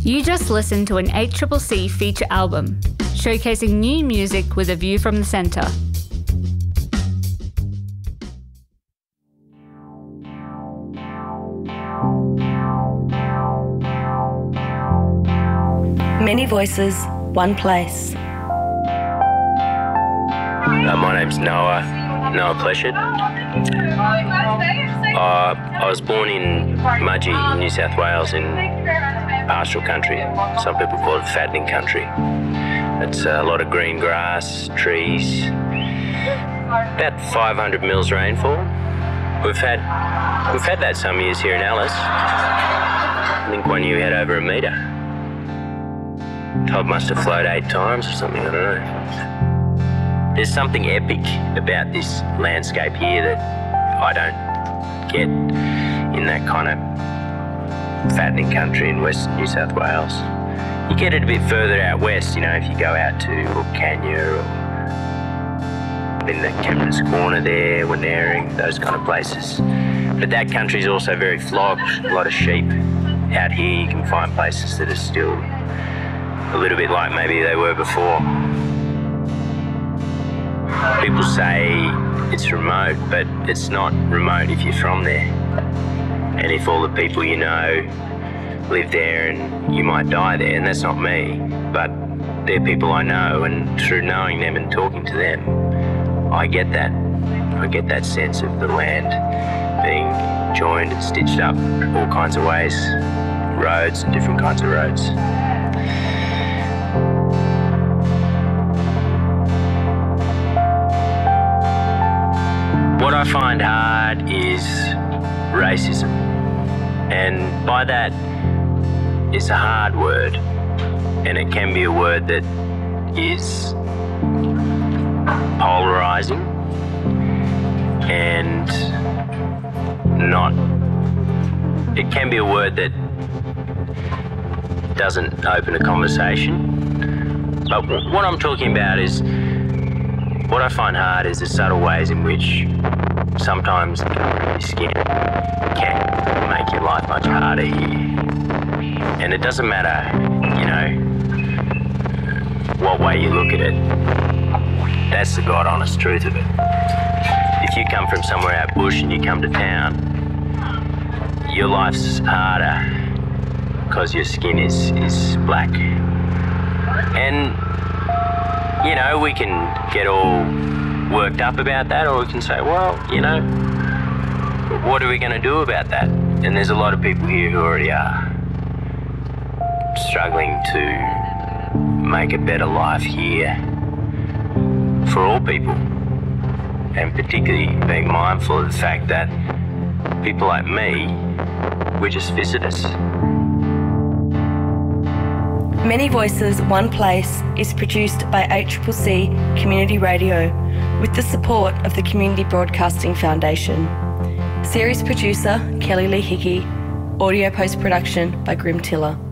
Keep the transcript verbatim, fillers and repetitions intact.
You just listened to an H C C C feature album, showcasing new music with a view from the centre. Many voices, one place. Uh, my name's Noah, Noah Pleshett. Uh, I was born in Mudgee, New South Wales, in pastoral country. Some people call it fattening country. It's a lot of green grass, trees, about five hundred mils rainfall. We've had we've had that some years here in Alice. I think one year we had over a metre. Tide must have flowed eight times or something, I don't know. There's something epic about this landscape here that I don't get in that kind of fattening country in Western New South Wales. You get it a bit further out west, you know, if you go out to Orcania or in the Cameron's Corner there, Wanering, those kind of places. But that country's also very flogged, a lot of sheep. Out here you can find places that are still a little bit like maybe they were before. People say it's remote, but it's not remote if you're from there. And if all the people you know live there and you might die there, and that's not me, but they're people I know, and through knowing them and talking to them, I get that. I get that sense of the land being joined and stitched up all kinds of ways, roads and different kinds of roads. What I find hard is racism, and by that it's a hard word, and it can be a word that is polarising and not, it can be a word that doesn't open a conversation. But what I'm talking about is, what I find hard is the subtle ways in which sometimes the colour of your skin can make your life much harder here. And it doesn't matter, you know, what way you look at it. That's the God honest truth of it. If you come from somewhere out bush and you come to town, your life's harder because your skin is, is black. And, you know, we can get all worked up about that, or we can say, well, you know, what are we going to do about that? And there's a lot of people here who already are struggling to make a better life here for all people, and particularly being mindful of the fact that people like me, we're just visitors. Many Voices, One Place is produced by H C C C Community Radio with the support of the Community Broadcasting Foundation. Series producer Kelly Lee Hickey. Audio post-production by Grim Tiller.